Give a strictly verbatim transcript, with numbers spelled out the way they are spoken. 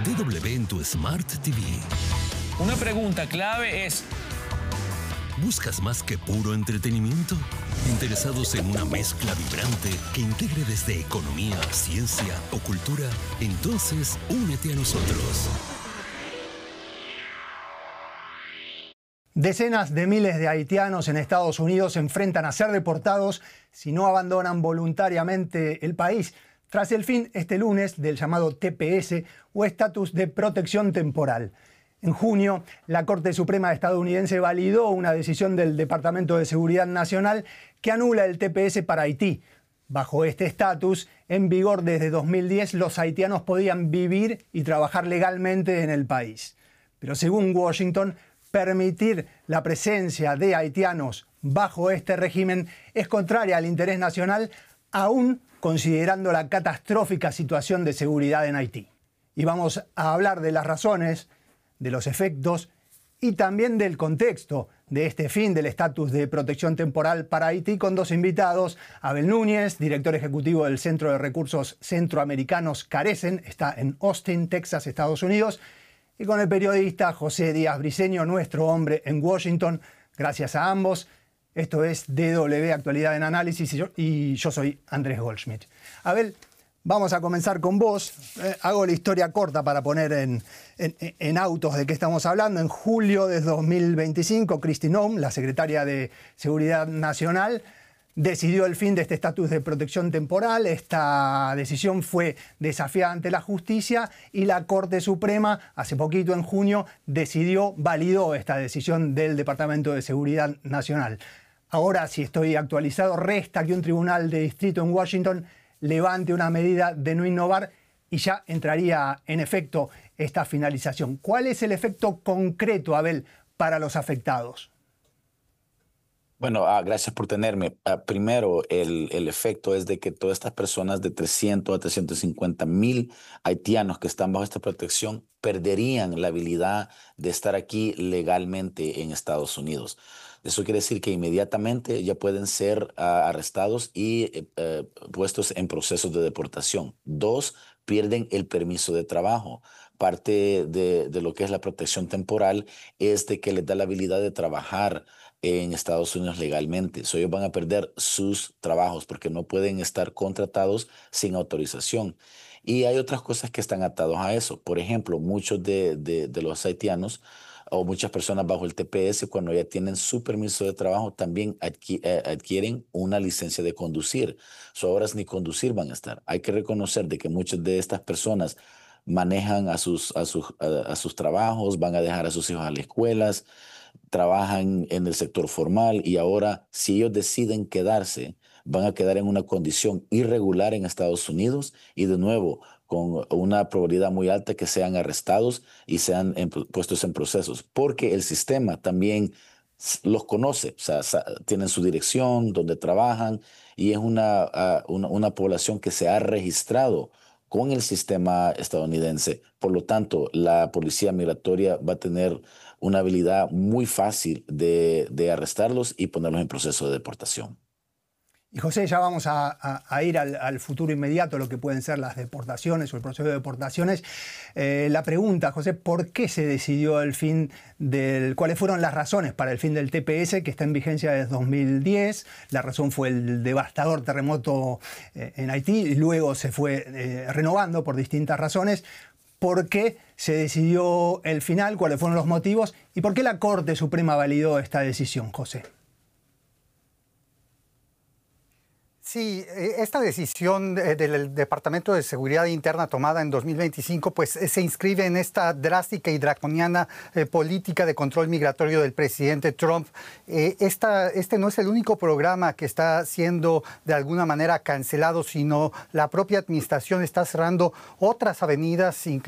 D W en tu Smart T V. Una pregunta clave es: ¿buscas más que puro entretenimiento? ¿Interesados en una mezcla vibrante que integre desde economía, ciencia o cultura? Entonces, únete a nosotros. Decenas de miles de haitianos en Estados Unidos se enfrentan a ser deportados si no abandonan voluntariamente el país, tras el fin este lunes del llamado T P S o estatus de protección temporal. En junio, la Corte Suprema estadounidense validó una decisión del Departamento de Seguridad Nacional que anula el T P S para Haití. Bajo este estatus, en vigor desde dos mil diez, los haitianos podían vivir y trabajar legalmente en el país. Pero según Washington, permitir la presencia de haitianos bajo este régimen es contraria al interés nacional, aún considerando la catastrófica situación de seguridad en Haití. Y vamos a hablar de las razones, de los efectos y también del contexto de este fin del estatus de protección temporal para Haití con dos invitados. Abel Núñez, director ejecutivo del Centro de Recursos Centroamericanos Carecen, está en Austin, Texas, Estados Unidos, y con el periodista José Díaz Briceño, nuestro hombre en Washington. Gracias a ambos. Esto es D W Actualidad en Análisis y yo, y yo soy Andrés Goldschmidt. Abel, vamos a comenzar con vos. Eh, hago la historia corta para poner en, en, en autos de qué estamos hablando. En julio de dos mil veinticinco, Kristi Noem, la secretaria de Seguridad Nacional, decidió el fin de este estatus de protección temporal. Esta decisión fue desafiada ante la justicia y la Corte Suprema, hace poquito, en junio, decidió, validó esta decisión del Departamento de Seguridad Nacional. Ahora, si estoy actualizado, resta que un tribunal de distrito en Washington levante una medida de no innovar y ya entraría en efecto esta finalización. ¿Cuál es el efecto concreto, Abel, para los afectados? Bueno, ah, gracias por tenerme. Ah, primero, el, el efecto es de que todas estas personas de trescientos a trescientos cincuenta mil haitianos que están bajo esta protección perderían la habilidad de estar aquí legalmente en Estados Unidos. Eso quiere decir que inmediatamente ya pueden ser uh, arrestados y uh, puestos en procesos de deportación. Dos, pierden el permiso de trabajo. Parte de, de lo que es la protección temporal es de que les da la habilidad de trabajar en Estados Unidos legalmente. So, ellos van a perder sus trabajos porque no pueden estar contratados sin autorización. Y hay otras cosas que están atados a eso. Por ejemplo, muchos de, de, de los haitianos o muchas personas bajo el T P S, cuando ya tienen su permiso de trabajo, también adqui eh, adquieren una licencia de conducir. So, ahora ni conducir van a estar. Hay que reconocer de que muchas de estas personas manejan a sus, a sus, a, a sus trabajos, van a dejar a sus hijos a las escuelas, trabajan en el sector formal y ahora, si ellos deciden quedarse, van a quedar en una condición irregular en Estados Unidos y de nuevo con una probabilidad muy alta que sean arrestados y sean en, puestos en procesos, porque el sistema también los conoce, o sea, tienen su dirección, donde trabajan, y es una, uh, una, una población que se ha registrado con el sistema estadounidense. Por lo tanto, la policía migratoria va a tener una habilidad muy fácil de, de arrestarlos y ponerlos en proceso de deportación. Y José, ya vamos a, a, a ir al, al futuro inmediato, lo que pueden ser las deportaciones o el proceso de deportaciones. Eh, la pregunta, José, ¿por qué se decidió el fin del... ¿Cuáles fueron las razones para el fin del T P S, que está en vigencia desde dos mil diez? La razón fue el devastador terremoto eh, en Haití y luego se fue eh, renovando por distintas razones. ¿Por qué se decidió el final? ¿Cuáles fueron los motivos? ¿Y por qué la Corte Suprema validó esta decisión, José? Sí, esta decisión del Departamento de Seguridad Interna tomada en dos mil veinticinco pues, se inscribe en esta drástica y draconiana eh, política de control migratorio del presidente Trump. Eh, esta, este no es el único programa que está siendo de alguna manera cancelado, sino la propia administración está cerrando otras avenidas, incluso